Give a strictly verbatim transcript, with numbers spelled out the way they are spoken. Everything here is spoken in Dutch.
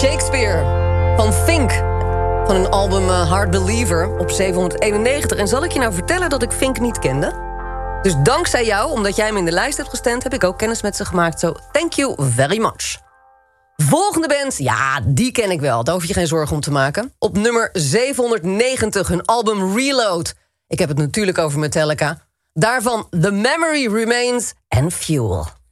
Shakespeare van Fink. Van hun album uh, Hard Believer op zevenhonderdeenennegentig. En zal ik je nou vertellen dat ik Fink niet kende? Dus dankzij jou, omdat jij hem in de lijst hebt gestemd, heb ik ook kennis met ze gemaakt. So thank you very much. Volgende band, ja, die ken ik wel. Daar hoef je geen zorgen om te maken. Op nummer zevenhonderdnegentig, hun album Reload. Ik heb het natuurlijk over Metallica. Daarvan The Memory Remains en Fuel.